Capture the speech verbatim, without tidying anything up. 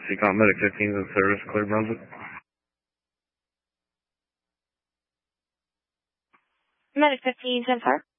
Seacom Medic fifteen is in service, clear Brunswick. Medic fifteen, ten four.